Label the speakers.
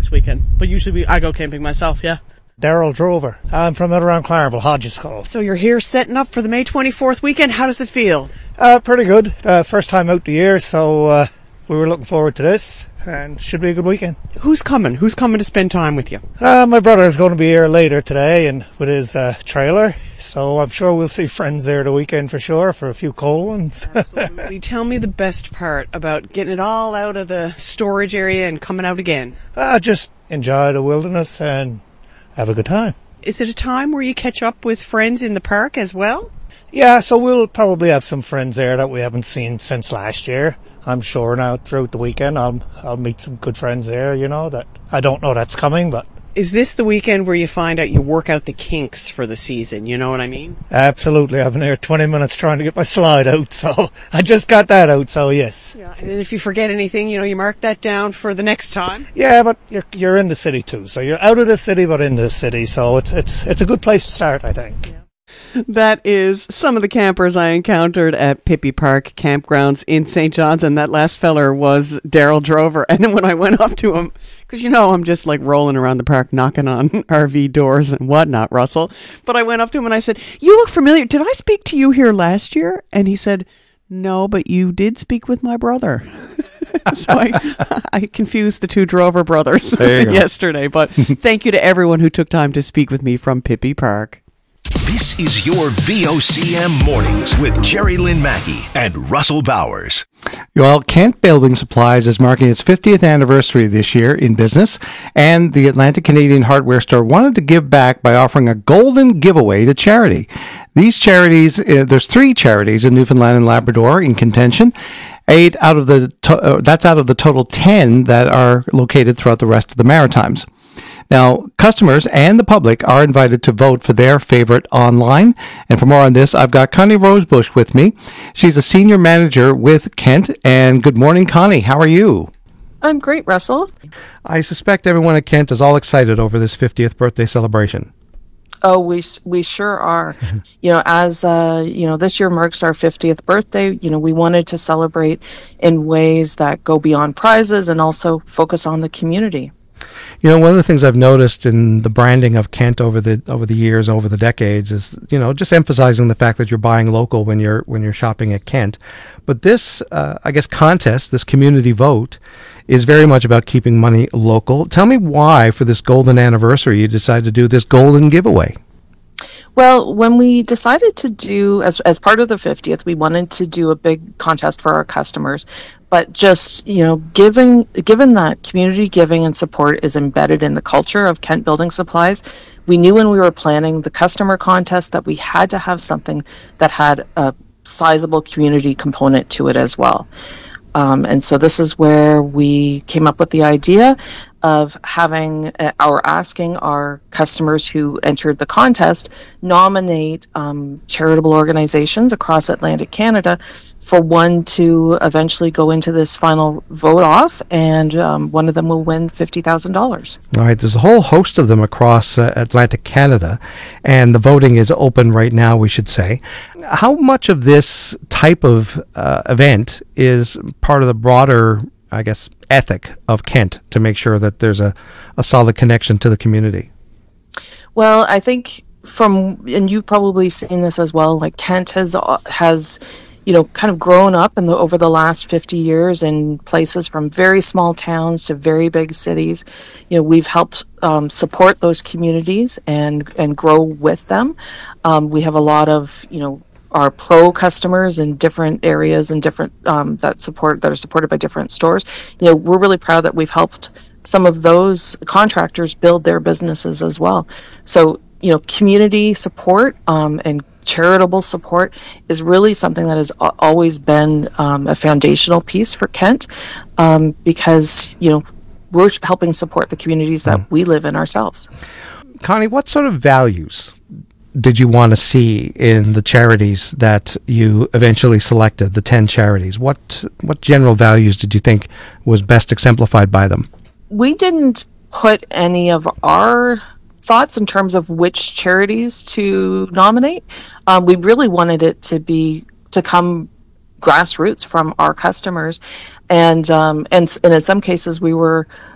Speaker 1: this weekend. But usually I go camping myself, yeah.
Speaker 2: Daryl Drover. I'm from out around Clareville, Hodges Cove.
Speaker 3: So you're here setting up for the May 24th weekend. How does it feel?
Speaker 2: Pretty good. First time out the year, so we were looking forward to this, and should be a good weekend.
Speaker 3: Who's coming? Who's coming to spend time with you?
Speaker 2: My brother is going to be here later today, and with his trailer, so I'm sure we'll see friends there the weekend for sure, for a few cold ones.
Speaker 3: Absolutely. Tell me the best part about getting it all out of the storage area and coming out again.
Speaker 2: Just enjoy the wilderness and have a good time.
Speaker 3: Is it a time where you catch up with friends in the park as well?
Speaker 2: Yeah, so we'll probably have some friends there that we haven't seen since last year. I'm sure now throughout the weekend I'll meet some good friends there, that I don't know that's coming, but...
Speaker 3: Is this the weekend where you find out you work out the kinks for the season, you know what I mean?
Speaker 2: Absolutely. I've been here 20 minutes trying to get my slide out, so I just got that out, so yes.
Speaker 3: Yeah, and then if you forget anything, you mark that down for the next time.
Speaker 2: Yeah, but you're in the city too, so you're out of the city but in the city, so it's a good place to start, I think.
Speaker 3: Yeah. That is some of the campers I encountered at Pippi Park Campgrounds in St. John's, and that last feller was Daryl Drover. And then when I went up to him, because I'm just like rolling around the park knocking on RV doors and whatnot, Russell. But I went up to him and I said, "You look familiar. Did I speak to you here last year?" And he said, "No, but you did speak with my brother." So I confused the two Drover brothers yesterday. But thank you to everyone who took time to speak with me from Pippi Park.
Speaker 4: This is your VOCM Mornings with Jerry Lynn Mackey and Russell Bowers.
Speaker 5: Well, Kent Building Supplies is marking its 50th anniversary this year in business, and the Atlantic Canadian Hardware Store wanted to give back by offering a golden giveaway to charity. These charities, there's 3 charities in Newfoundland and Labrador in contention. 8 out of that's out of the total 10 that are located throughout the rest of the Maritimes. Now, customers and the public are invited to vote for their favorite online. And for more on this, I've got Connie Rosebush with me. She's a senior manager with Kent. And good morning, Connie. How are you?
Speaker 6: I'm great, Russell.
Speaker 5: I suspect everyone at Kent is all excited over this 50th birthday celebration.
Speaker 6: Oh, we sure are. As this year marks our 50th birthday, we wanted to celebrate in ways that go beyond prizes and also focus on the community.
Speaker 5: One of the things I've noticed in the branding of Kent over the years, over the decades, is just emphasizing the fact that you're buying local when you're shopping at Kent. But this, contest, this community vote, is very much about keeping money local. Tell me why, for this golden anniversary, you decided to do this golden giveaway.
Speaker 6: Well, when we decided to do, as part of the 50th, we wanted to do a big contest for our customers. But just, given that community giving and support is embedded in the culture of Kent Building Supplies, we knew when we were planning the customer contest that we had to have something that had a sizable community component to it as well. And so this is where we came up with the idea of having asking our customers who entered the contest nominate charitable organizations across Atlantic Canada for one to eventually go into this final vote off, and one of them will win $50,000.
Speaker 5: All right, there's a whole host of them across Atlantic Canada, and the voting is open right now, we should say. How much of this type of event is part of the broader, ethic of Kent to make sure that there's a solid connection to the community?
Speaker 6: Well, I think and you've probably seen this as well, like Kent has kind of grown up over the last 50 years in places from very small towns to very big cities. We've helped support those communities and grow with them. We have a lot of, our pro customers in different areas and different that are supported by different stores. We're really proud that we've helped some of those contractors build their businesses as well. So, community support and charitable support is really something that has always been a foundational piece for Kent, because we're helping support the communities that we live in ourselves.
Speaker 5: Connie, what sort of values did you want to see in the charities that you eventually selected, the 10 charities? What general values did you think was best exemplified by them? We
Speaker 6: didn't put any of our thoughts in terms of which charities to nominate. We really wanted it to come grassroots from our customers, and in some cases we were